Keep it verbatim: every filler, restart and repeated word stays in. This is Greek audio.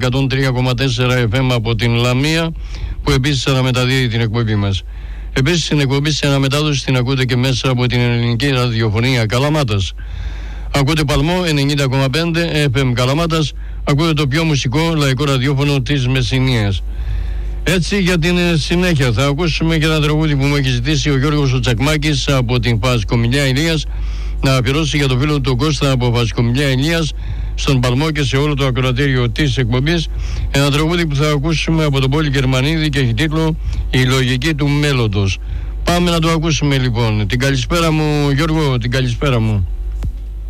εκατόν τρία κόμμα τέσσερα εφ εμ από την Λαμία, που επίσης αναμεταδίδει την εκπομπή μας. Επίσης την εκπομπή σε αναμετάδοση την ακούτε και μέσα από την ελληνική ραδιοφωνία Καλαμάτας. Ακούτε Παλμό ενενήντα κόμμα πέντε εφ εμ Καλαμάτας, ακούτε το πιο μουσικό λαϊκό ραδιόφωνο της Μεσσηνίας. Έτσι για την συνέχεια θα ακούσουμε και ένα τραγούδι που μου έχει ζητήσει ο Γιώργος ο Τσακμάκης από την Φασκομιλιά Ηλίας, να αφιερώσει για το φίλο του Κώστα από Φασκομιλιά Ηλίας στον Παλμό και σε όλο το ακροατήριο της εκπομπής. Ένα τραγούδι που θα ακούσουμε από τον Πόλη Γερμανίδη και έχει τίτλο «Η λογική του μέλλοντος». Πάμε να το ακούσουμε λοιπόν. Την καλησπέρα μου Γιώργο, την καλησπέρα μου.